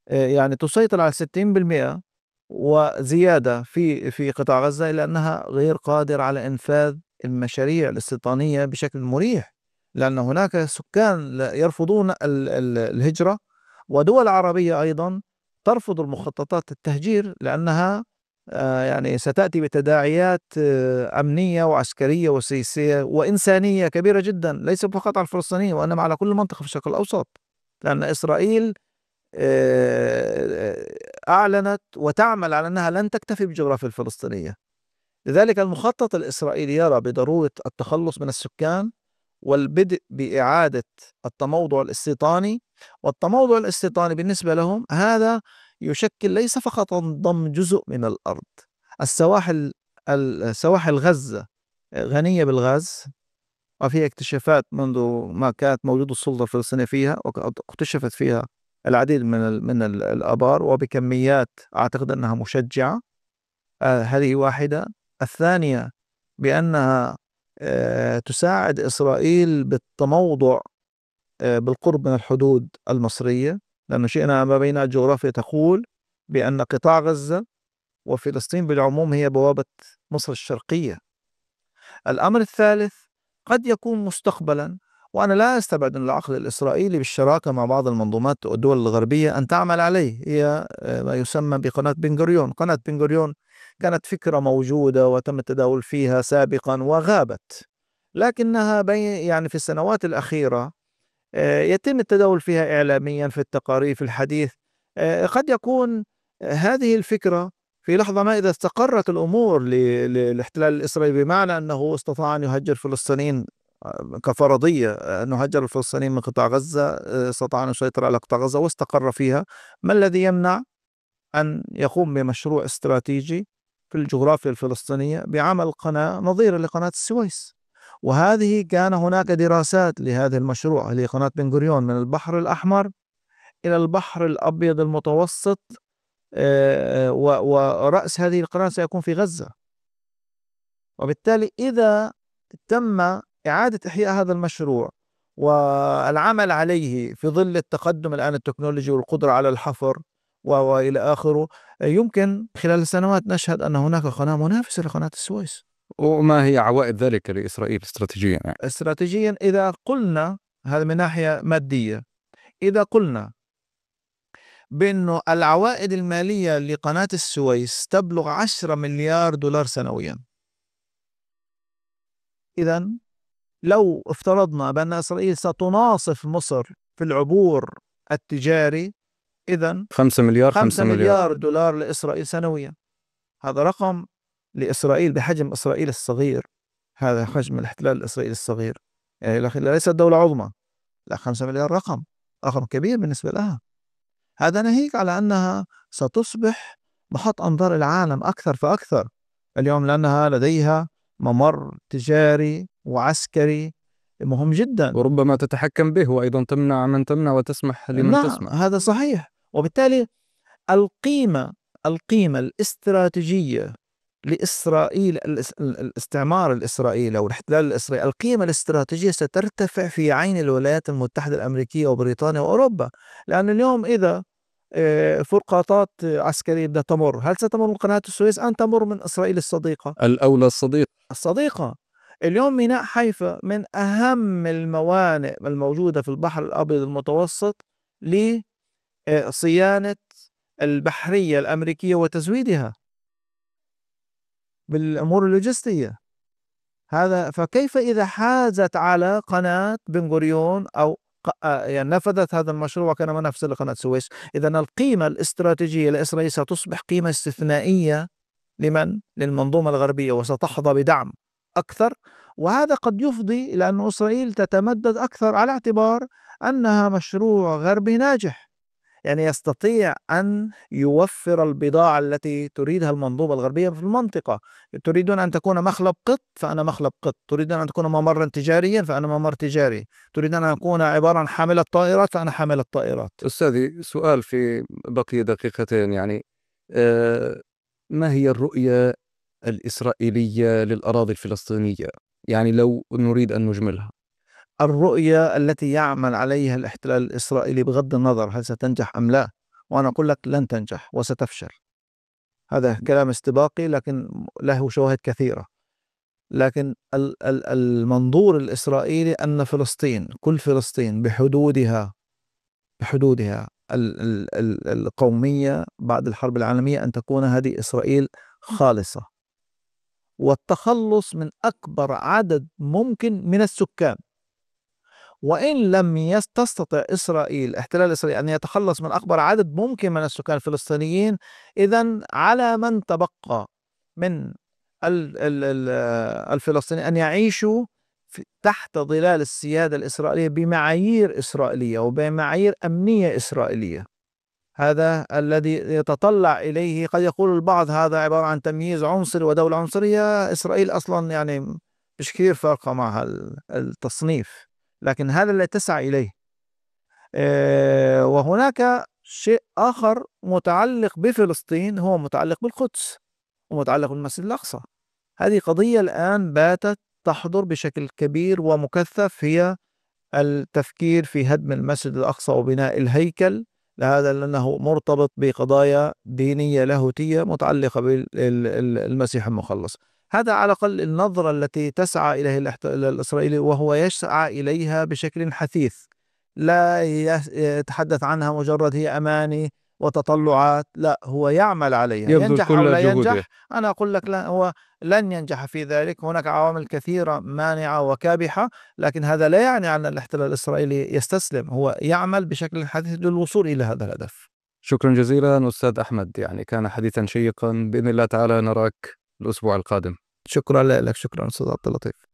يعني تسيطر على 60% وزيادة في قطاع غزة، إلا أنها غير قادرة على إنفاذ المشاريع الاستيطانية بشكل مريح، لأن هناك سكان يرفضون الهجرة، ودول عربية أيضا ترفض المخططات التهجير، لأنها يعني ستأتي بتداعيات أمنية وعسكرية وسياسية وإنسانية كبيرة جدا، ليس فقط على الفلسطينيين وإنما على كل المنطقة في الشرق الأوسط، لأن إسرائيل أعلنت وتعمل على أنها لن تكتفي بالجغرافيا الفلسطينية. لذلك المخطط الإسرائيلي يرى بضرورة التخلص من السكان والبدء بإعادة التموضع الاستيطاني، والتموضع الاستيطاني بالنسبة لهم هذا يشكل ليس فقط ضم جزء من الأرض. السواحل سواحل غزة غنية بالغاز، وفيها اكتشافات منذ ما كانت موجودة السلطة الفلسطينية فيها، واكتشفت فيها العديد من الآبار وبكميات أعتقد أنها مشجعة. هذه واحدة. الثانية بأنها تساعد إسرائيل بالتموضع بالقرب من الحدود المصرية، لأن شئنا ما بين الجغرافيا تقول بأن قطاع غزة وفلسطين بالعموم هي بوابة مصر الشرقية. الأمر الثالث قد يكون مستقبلا، وأنا لا أستبعد أن العقل الإسرائيلي بالشراكة مع بعض المنظومات والدول الغربية أن تعمل عليه، هي ما يسمى بقناة بن غوريون. قناة بن غوريون كانت فكرة موجودة وتم التداول فيها سابقا وغابت، لكنها يعني في السنوات الأخيرة يتم التداول فيها إعلاميا في التقارير في الحديث. قد يكون هذه الفكرة في لحظة ما إذا استقرت الأمور للاحتلال الإسرائيلي، بمعنى أنه استطاع أن يهجر فلسطينيين كفرضية، أن يهجر الفلسطينيين من قطاع غزة، استطاع أن يسيطر على قطاع غزة واستقر فيها، ما الذي يمنع أن يقوم بمشروع استراتيجي في الجغرافيا الفلسطينية بعمل قناة نظيرة لقناة السويس؟ وهذه كان هناك دراسات لهذا المشروع، اللي قناة بن غوريون، من البحر الأحمر إلى البحر الأبيض المتوسط، ورأس هذه القناة سيكون في غزة. وبالتالي إذا تم إعادة إحياء هذا المشروع والعمل عليه في ظل التقدم الآن التكنولوجي والقدرة على الحفر وإلى آخره، يمكن خلال سنوات نشهد أن هناك قناة منافسة لقناة السويس. وما هي عوائد ذلك لإسرائيل استراتيجيا يعني؟ استراتيجيا إذا قلنا هذا من ناحية مادية، إذا قلنا بأنه العوائد المالية لقناة السويس تبلغ 10 مليار دولار سنويا، إذا لو افترضنا بأن إسرائيل ستناصف مصر في العبور التجاري، إذا 5 مليار 5 5 مليار. مليار دولار لإسرائيل سنويا. هذا رقم لإسرائيل بحجم إسرائيل الصغير، هذا حجم الاحتلال الإسرائيلي الصغير، يعني ليست دولة عظمى، لا 5 مليار رقم كبير بالنسبة لها. هذا ناهيك على أنها ستصبح محط أنظار العالم أكثر فأكثر اليوم، لأنها لديها ممر تجاري وعسكري مهم جدا. وربما تتحكم به، وأيضا تمنع من تمنع وتسمح لمن نعم، تسمح. هذا صحيح. وبالتالي القيمة القيمة الاستراتيجية لإسرائيل، الاستعمار الإسرائيلي أو الاحتلال الإسرائيلي، القيمة الاستراتيجية سترتفع في عين الولايات المتحدة الأمريكية وبريطانيا وأوروبا. لأن اليوم إذا فرقاطات عسكرية بدها تمر، هل ستمر من قناة السويس أم تمر من إسرائيل الصديقة؟ الأولى الصديق. الصديقة. اليوم ميناء حيفا من أهم الموانئ الموجودة في البحر الأبيض المتوسط لصيانة البحرية الأمريكية وتزويدها بالأمور اللوجستية. هذا فكيف إذا حازت على قناة بن غوريون أو يعني نفذت هذا المشروع وكان منافسا لقناة السويس؟ إذا القيمة الاستراتيجية لإسرائيل ستصبح قيمة استثنائية لمن؟ للمنظومة الغربية، وستحظى بدعم أكثر. وهذا قد يفضي إلى أن إسرائيل تتمدد أكثر على اعتبار أنها مشروع غربي ناجح، يعني يستطيع أن يوفر البضاعة التي تريدها المنظومة الغربية في المنطقة. تريدون أن تكون مخلب قط فأنا مخلب قط، تريدون أن تكون ممرا تجاريا فأنا ممر تجاري، تريدون أن أكون عبارة عن حاملة طائرات فأنا حاملة طائرات. أستاذي، سؤال في بقي دقيقتين يعني. آه، ما هي الرؤية الإسرائيلية للأراضي الفلسطينية؟ يعني لو نريد أن نجملها. الرؤية التي يعمل عليها الاحتلال الإسرائيلي بغض النظر هل ستنجح أم لا، وأنا أقول لك لن تنجح وستفشل. هذا كلام استباقي لكن له شواهد كثيرة. لكن المنظور الإسرائيلي أن فلسطين، كل فلسطين بحدودها القومية بعد الحرب العالمية، أن تكون هذه إسرائيل خالصة، والتخلص من أكبر عدد ممكن من السكان. وإن لم تستطع إسرائيل، احتلال إسرائيل، أن يتخلص من أكبر عدد ممكن من السكان الفلسطينيين، إذن على من تبقى من الفلسطينيين أن يعيشوا تحت ظلال السيادة الإسرائيلية بمعايير إسرائيلية وبمعايير أمنية إسرائيلية. هذا الذي يتطلع إليه. قد يقول البعض هذا عبارة عن تمييز عنصري ودولة عنصرية. إسرائيل أصلا يعني مش كثير فارقة مع التصنيف، لكن هذا اللي تسعى إليه. وهناك شيء آخر متعلق بفلسطين، هو متعلق بالقدس ومتعلق بالمسجد الأقصى. هذه قضية الآن باتت تحضر بشكل كبير ومكثف، هي التفكير في هدم المسجد الأقصى وبناء الهيكل لهذا، لأنه مرتبط بقضايا دينية لاهوتية متعلقة بالمسيح المخلص. هذا على الأقل النظرة التي تسعى إليه الإسرائيلي، وهو يسعى إليها بشكل حثيث، لا يتحدث عنها مجرد هي أماني وتطلعات، لا، هو يعمل عليها. يبذل ينجح أو كل لا جهوده. ينجح، أنا أقول لك لا، هو لن ينجح في ذلك. هناك عوامل كثيرة مانعة وكابحة، لكن هذا لا يعني أن الاحتلال الإسرائيلي يستسلم. هو يعمل بشكل حثيث للوصول إلى هذا الهدف. شكرا جزيلا أستاذ أحمد، يعني كان حديثا شيقا، بإذن الله تعالى نراك الأسبوع القادم. شكرا لك. شكرا أستاذ عبد اللطيف.